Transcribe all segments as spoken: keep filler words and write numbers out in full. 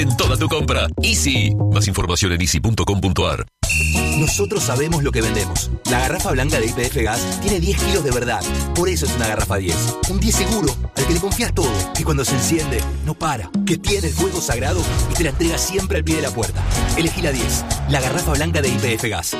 en toda tu compra. Easy. Más información en easy punto com punto a r. Nosotros sabemos lo que vendemos. La garrafa blanca de Y P F Gas tiene diez kilos de verdad. Por eso es una garrafa diez. Un diez seguro, al que le confías todo. Que cuando se enciende, no para. Que tiene el fuego sagrado y te la entrega siempre al pie de la puerta. Elegí la diez. La garrafa blanca de Y P F Gas.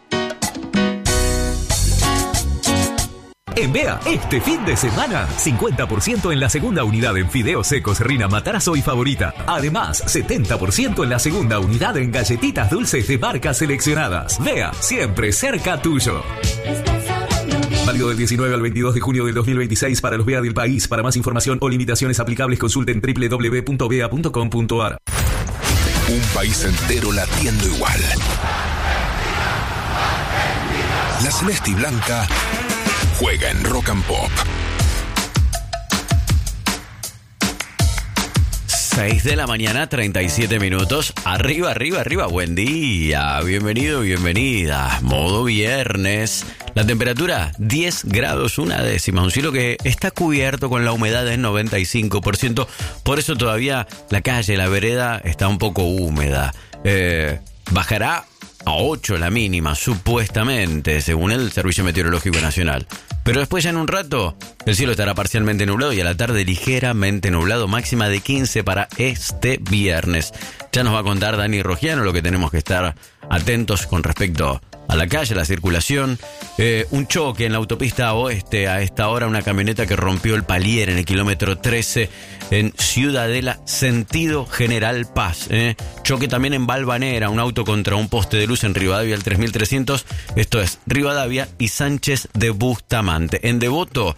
En Bea, este fin de semana, cincuenta por ciento en la segunda unidad en fideos secos Rina Matarazzo y Favorita. Además, setenta por ciento en la segunda unidad en galletitas dulces de marcas seleccionadas. Bea, siempre cerca tuyo. Válido del diecinueve al veintidós de junio del dos mil veintiséis para los Bea del país. Para más información o limitaciones aplicables, consulten doble u doble u doble u punto bea punto com punto a r. Un país entero latiendo igual. La celeste y blanca juega en Rock and Pop. seis de la mañana, treinta y siete minutos. Arriba, arriba, arriba. Buen día. Bienvenido, bienvenida. Modo viernes. La temperatura, diez grados, una décima. Un cielo que está cubierto con la humedad del noventa y cinco por ciento. Por eso todavía la calle, la vereda, está un poco húmeda. Eh, bajará a ocho la mínima, supuestamente, según el Servicio Meteorológico Nacional. Pero después, ya en un rato, el cielo estará parcialmente nublado y a la tarde ligeramente nublado, máxima de quince para este viernes. Ya nos va a contar Dani Rogiano lo que tenemos que estar atentos con respecto a la calle, a la circulación. Eh, un choque en la autopista oeste a esta hora, una camioneta que rompió el palier en el kilómetro trece en Ciudadela, sentido General Paz. Eh. Choque también en Valvanera, un auto contra un poste de luz en Rivadavia, el tres mil trescientos. Esto es Rivadavia y Sánchez de Bustamante. En Devoto,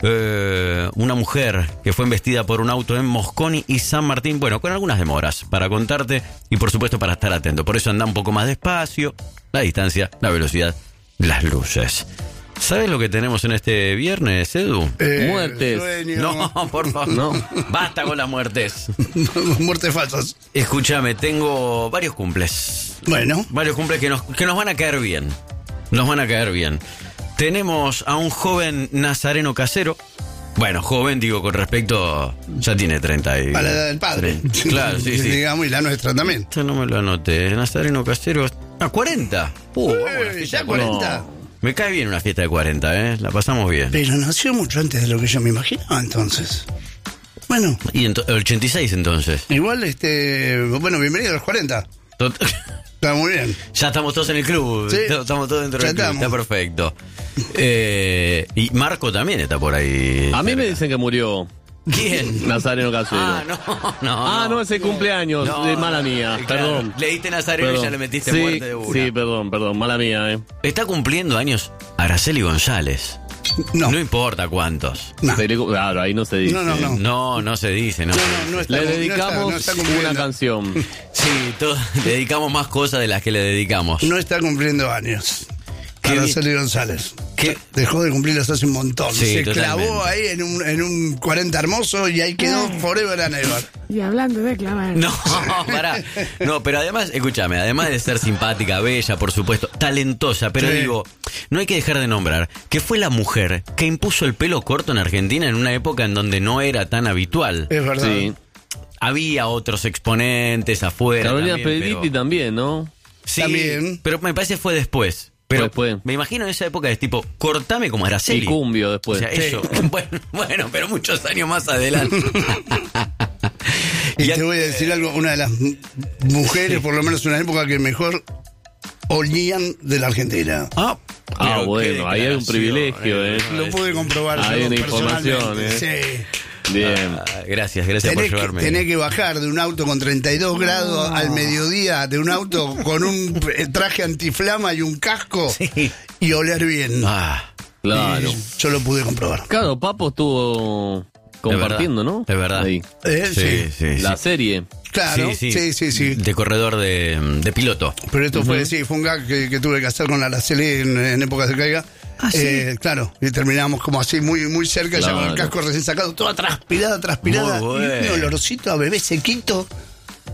eh, una mujer que fue embestida por un auto en Mosconi y San Martín. Bueno, con algunas demoras para contarte y por supuesto para estar atento. Por eso anda un poco más despacio, la distancia, la velocidad, las luces. ¿Sabes lo que tenemos en este viernes, Edu? Eh, muertes. Sueño. No, por favor. No. Basta con las muertes. Muertes falsas. Escúchame, tengo varios cumples. Bueno. Varios cumples que nos, que nos van a caer bien. Nos van a caer bien. Tenemos a un joven nazareno casero. Bueno, joven, digo, con respecto... Ya tiene treinta y... A la edad del padre. Claro, sí, sí. Digamos, y la nuestra también. Esto no me lo anoté. Nazareno casero... Ah, cuarenta. Uh, Uy, ¿ya cuarenta? No. Me cae bien una fiesta de cuarenta, ¿eh? La pasamos bien. Pero nació mucho antes de lo que yo me imaginaba, entonces. Bueno. Y en ochenta y seis, entonces. Igual, este... Bueno, bienvenido a los cuarenta. Tot- Está muy bien. Ya estamos todos en el club. Sí. Estamos todos dentro Ya del club. estamos. Está perfecto. Eh, y Marco también está por ahí. A mí cerca. me dicen que murió. ¿Quién? Nazareno Casero. Ah, no, no. Ah, no, ese cumpleaños. No, de mala mía. claro. Perdón. Leíste Nazareno Perdón. y ya le metiste sí, muerte de una. Sí, perdón, perdón. Mala mía, eh. Está cumpliendo años Araceli González. No. No importa cuántos. No. Se le- Claro, ahí no se dice. No, no, no. No, no se dice, ¿no? No, no, no está- Le no está- dedicamos no está cumpliendo- una canción. Sí, todo- le dedicamos más cosas de las que le dedicamos. No está cumpliendo años. Qué Araceli González. ¿Qué? Dejó de cumplirlos hace un montón. Sí, Se totalmente. clavó ahí en un, en un cuarenta hermoso y ahí quedó forever and ever. Y hablando de clavar. No, pará. No, pero además, escúchame, además de ser simpática, bella, por supuesto, talentosa, pero Sí. digo, no hay que dejar de nombrar que fue la mujer que impuso el pelo corto en Argentina en una época en donde no era tan habitual. Es verdad. Sí. Había otros exponentes afuera. Carolina también, Pedritti pero- también, ¿no? Sí, También. pero me parece fue después. Pero Fue después. me imagino en esa época de tipo, cortame como Araceli. Y Cumbio O después. sea, Sí. eso. Bueno, bueno, pero muchos años más adelante. Y Y te a- voy a decir algo, una de las m- mujeres, por lo menos en una época que mejor olían de la Argentina. Ah, Ah, pero bueno, qué ahí hay un declaración, privilegio, eh. Lo pude comprobar Hay yo una información, personalmente. Sí. Bien. Ah, gracias, gracias Tenés por que, llevarme. tenés que bajar de un auto con treinta y dos grados al mediodía, de un auto con un eh, traje antiflama y un casco Sí. y oler bien. Ah, Claro. Y yo lo pude comprobar. Claro, Papo estuvo compartiendo, ¿no? Es verdad. Ahí. Eh, sí, sí, sí. La serie. Claro, sí, sí, sí. De corredor de, de piloto. Pero esto fue, sí, fue un gag que, que tuve que hacer con la Araceli en, en épocas de caiga. Ah, ¿sí? Eh, claro, y terminamos como así, muy, muy cerca, ya con el Claro. casco recién sacado, toda transpirada, transpirada. Muy bueno. Y un olorcito a bebé sequito.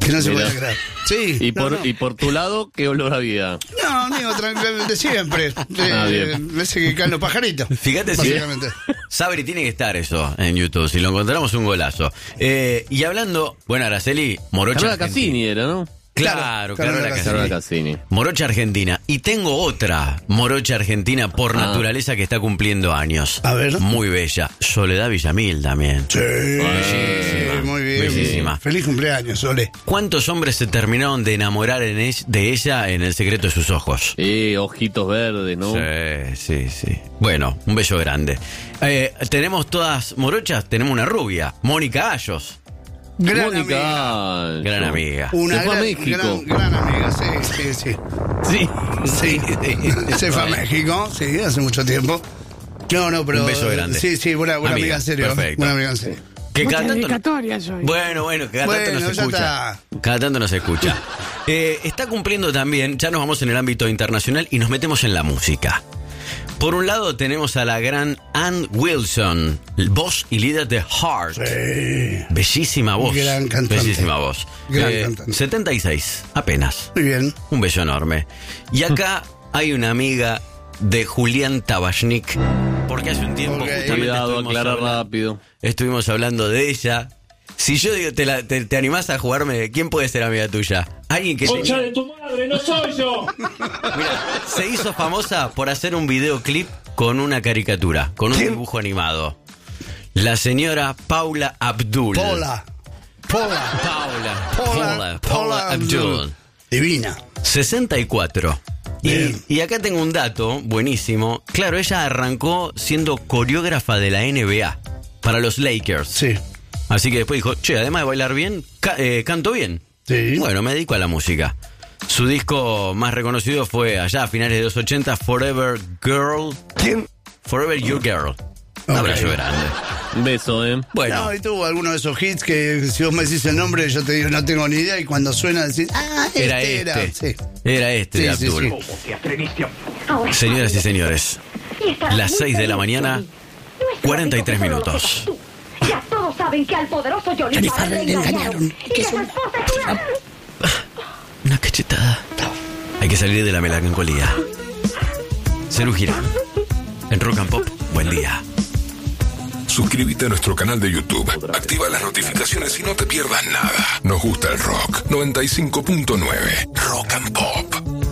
Que no se Mirá. puede creer. Sí. Y no, por, no. y por tu lado, ¿qué olor había? No, digo, tranquilo, de siempre. De, Ah, bien. Ese que caen los pajaritos. Fíjate si básicamente. Sabri, tiene que estar eso en YouTube. Si lo encontramos, un golazo. Eh, y hablando, bueno, Araceli, Morocha Carola Argentina. Cassini era, ¿no? Claro, Claro, Carola Carola Cassini. Carola Cassini. Morocha Argentina. Y tengo otra Morocha Argentina por Ah. naturaleza que está cumpliendo años. A ver. Muy bella. Soledad Villamil también. Sí, Bellísima. muy bien. Bellísima. Feliz cumpleaños, Sole. ¿Cuántos hombres se terminaron de enamorar en es- de ella en el secreto de sus ojos? Eh, ojitos verdes, ¿no? Sí, sí, sí. Bueno, un beso grande. Eh, tenemos todas morochas, tenemos una rubia, Mónica Ayos. Gran Mónica. amiga. Gran amiga. Una Se fue a gran, México. Gran, gran amiga, sí, sí, sí. Sí. Sí, se fue a México, sí, hace mucho tiempo. No, no, pero. Un beso grande. Sí, sí, buena, buena amiga, Amiga, en serio. perfecto. Buena amiga, en serio. Que cada tanto, dedicatoria soy. bueno, bueno, que cada tanto Bueno, nos ya escucha. está. Cada tanto nos escucha. Eh, está cumpliendo también, ya nos vamos en el ámbito internacional y nos metemos en la música. Por un lado tenemos a la gran Ann Wilson, voz y líder de Heart. Sí. Bellísima voz. Gran cantante. Bellísima voz. Gran Eh, cantante. setenta y seis, apenas. Muy bien. Un beso enorme. Y acá hay una amiga de Julián Tabachnik, porque hace un tiempo Ok. justamente Cuidado, estuvimos aclara hablando- rápido. Estuvimos hablando de ella. Si yo digo, te, la- te, te animás a jugarme, ¿quién puede ser amiga tuya? Alguien que ¡Concha tenía- de tu madre, no soy yo! Mira, se hizo famosa por hacer un videoclip con una caricatura, con un ¿Quién? dibujo animado. La señora Paula Abdul. Pola. Pola. Paula. Pola. Paula. Paula Abdul. Divina. sesenta y cuatro. Y, Bien. y acá tengo un dato buenísimo. Claro, ella arrancó siendo coreógrafa de la N B A para los Lakers. Sí. Así que después dijo, che, además de bailar bien, ca- eh, canto bien. Sí. Bueno, me dedico a la música. Su disco más reconocido fue allá a finales de los ochenta, Forever Girl. ¿Quién? Forever Your Girl. Un Ok. abrazo grande. Un beso, ¿eh? Bueno, No, y tuvo alguno de esos hits que si vos me decís el nombre, yo te digo, no tengo ni idea, y cuando suena decís, ah, este era era. este. Sí. Era este de Sí, sí, Abdul. sí. Señoras y señores, las seis de la mañana, cuarenta y tres minutos. Ya todos saben que al poderoso Johnny Jennifer Farrell le le engañaron. engañaron. Y Que que es su un- esposa es una... Una cachetada. Hay que salir de la melancolía. Cerú Girán. En Rock and Pop, buen día. Suscríbete a nuestro canal de YouTube. Activa las notificaciones y no te pierdas nada. Nos gusta el rock. noventa y cinco punto nueve. Rock and Pop.